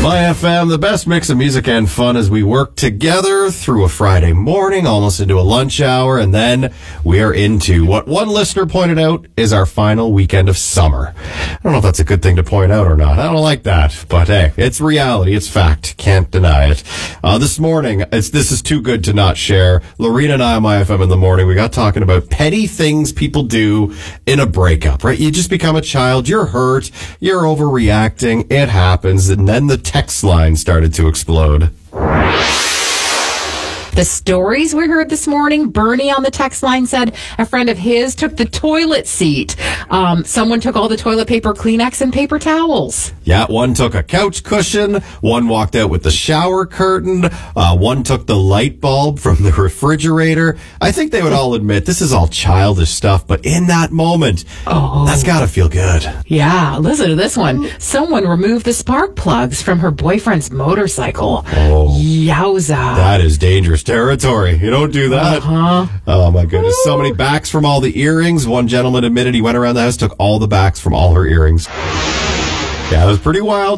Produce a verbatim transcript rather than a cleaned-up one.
My F M, the best mix of music and fun as we work together through a Friday morning, almost into a lunch hour, and then we are into what one listener pointed out is our final weekend of summer. I don't know if that's a good thing to point out or not. I don't like that, but hey, it's reality. It's fact. Can't deny it. Uh, this morning, it's, this is too good to not share. Lorena and I on My F M in the morning, we got talking about petty things people do in a breakup, right? You just become a child. You're hurt. You're overreacting. It happens. And then the text line started to explode. The stories we heard this morning, Bernie on the text line said a friend of his took the toilet seat. Um, someone took all the toilet paper, Kleenex, and paper towels. Yeah, one took a couch cushion. One walked out with the shower curtain. Uh, one took the light bulb from the refrigerator. I think they would all admit this is all childish stuff, but in that moment, oh, that's got to feel good. Yeah, listen to this one. Someone removed the spark plugs from her boyfriend's motorcycle. Oh, yowza. That is dangerous territory. You don't do that. Uh-huh. Oh, my goodness. So many backs from all the earrings. One gentleman admitted he went around the house, took all the backs from all her earrings. Yeah, it was pretty wild.